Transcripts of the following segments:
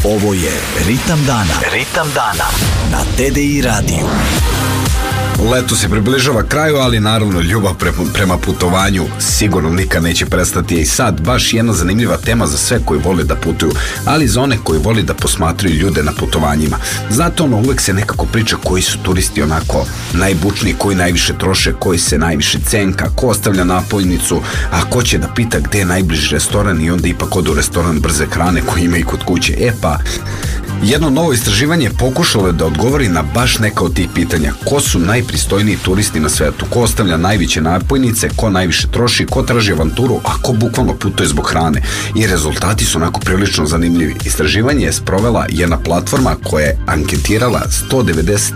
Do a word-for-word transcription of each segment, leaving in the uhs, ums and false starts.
Ovo je Ritam dana. Ritam dana na T D I radiju. Leto se približava kraju, ali naravno ljubav pre, prema putovanju sigurno nikad neće prestati. I sad baš jedna zanimljiva tema za sve koji vole da putuju, ali za one koji vole da posmatraju ljude na putovanjima. Zato ono uvek se nekako priča koji su turisti onako najbučniji, koji najviše troše, koji se najviše cenka, ko ostavlja napojnicu, a ko će da pita gde je najbliži restoran i onda ipak ode u restoran brze hrane koji ima i kod kuće. E pa, jedno novo istraživanje pokušalo je da odgovori na baš neka od tih pitanja. Ko su najpristojniji turisti na svetu? Ko ostavlja najveće napojnice? Ko najviše troši? Ko traži avanturu? A ko bukvalno putuje zbog hrane? I rezultati su onako prilično zanimljivi. Istraživanje je sprovela jedna platforma koja je anketirala sto devedeset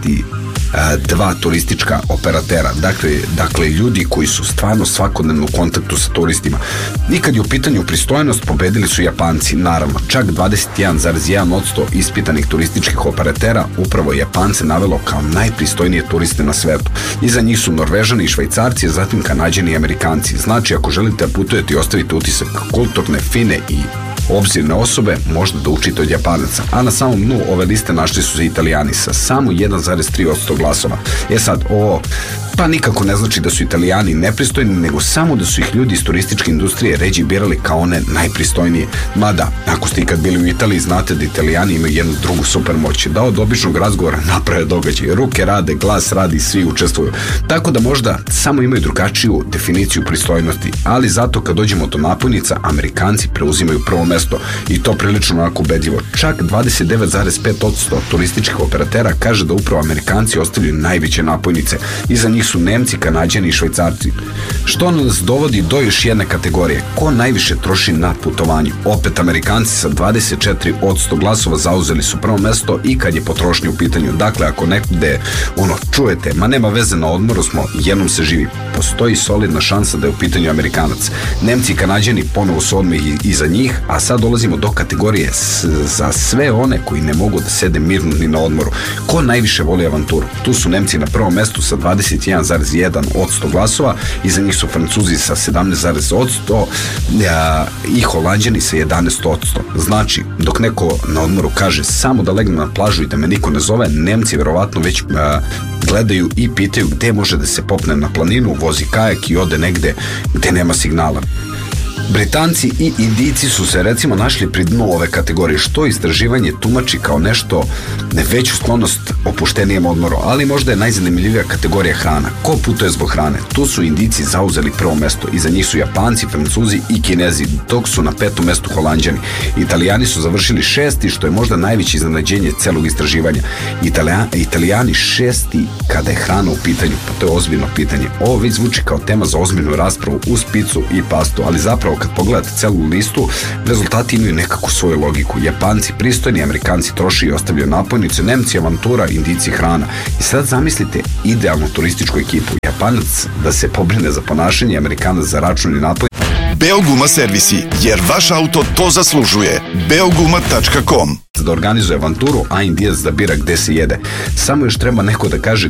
dva turistička operatera, dakle, dakle ljudi koji su stvarno svakodnevno u kontaktu sa turistima. I kad je u pitanju pristojnost, pobedili su Japanci, naravno, čak dvadeset jedan zarez jedan posto ispitanih turističkih operatera upravo Japance navelo kao najpristojnije turiste na svetu. Iza njih su Norvežani i Švajcarci, zatim Kanađani i Amerikanci. Znači, ako želite da putujete i ostavite utisak kulturne, fine i obzirne osobe, možda da učite od Japanaca. A na samom dnu ove liste našli su se Italijani sa samo jedan zarez tri posto glasova. E sad, ovo pa nikako ne znači da su Italijani nepristojni, nego samo da su ih ljudi iz turističke industrije ređe birali kao one najpristojnije. Mada, ako ste ikad bili u Italiji, znate da Italijani imaju jednu drugu super moć, da od običnog razgovora naprave događaj. Ruke rade, glas radi, svi učestvuju. Tako da možda samo imaju drugačiju definiciju pristojnosti, ali zato kad dođemo do napojnica, Amerikanci preuzimaju prvo mesto i to prilično onako ubedljivo. Čak dvadeset devet zarez pet posto turističkih operatera kaže da upravo Amerikanci ostavljaju najveće napojnice. Iza njih su Nemci, Kanađani i Švajcarci. Što nas dovodi do još jedne kategorije. Ko najviše troši na putovanju? Opet Amerikanci sa dvadeset četiri posto glasova zauzeli su prvo mesto i kad je potrošnja u pitanju. Dakle, ako nekde ono čujete, ma nema veze, na odmoru smo, jednom se živi, postoji solidna šansa da je u pitanju Amerikanac. Nemci i Kanađani ponovo su odmah iza njih, a sad dolazimo do kategorije s, za sve one koji ne mogu da sede mirno ni na odmoru. Ko najviše voli avanturu? Tu su Nemci na prvom mestu sa dvadeset jedan zarez jedan posto glasova, iza njih su Francuzi sa sedamnaest zarez jedan posto i Holanđani sa jedanaest posto. Znači, dok neko na odmoru kaže samo da legnem na plažu i da me niko ne zove, Nemci verovatno već a, gledaju i pitaju gde može da se popne na planinu, vozi kajak i ode negde gde nema signala. Britanci i Indijci su se recimo našli pri dnu ove kategorije, što istraživanje tumači kao nešto ne veću sklonost opuštenijem odmoru, ali možda je najzanimljivija kategorija hrana. Ko putuje zbog hrane? Tu su Indijci zauzeli prvo mesto, iza njih su Japanci, Francuzi i Kinezi, dok su na petom mestu Holanđani. Italijani su završili šesti, što je možda najveće iznenađenje celog istraživanja. Italijani, Italijani šesti kada je hrana u pitanju, pa to je ozbiljno pitanje. Ovo već zvuči kao tema za ozbiljnu raspravu uz picu i pastu, ali zapravo kad pogledate celu listu, rezultati imaju nekakvu svoju logiku. Japanci pristojni, Amerikanci troši i ostavljaju napojnice, Nemci avantura, Indijci hrana. I sad zamislite idealnu turističku ekipu. Japanac da se pobrine za ponašanje, Amerikanac za račun i napoj. Beoguma servisi, jer vaš auto to zaslužuje. beoguma tačka com da organizuje avanturu, a Indijac da bira gde se jede. Samo još treba neko da kaže